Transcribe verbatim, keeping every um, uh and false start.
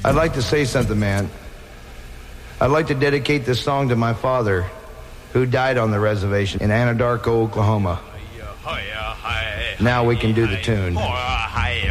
I'd like to say something, man. I'd like to dedicate this song to my father, who died on the reservation in Anadarko, Oklahoma. Now we can do the tune.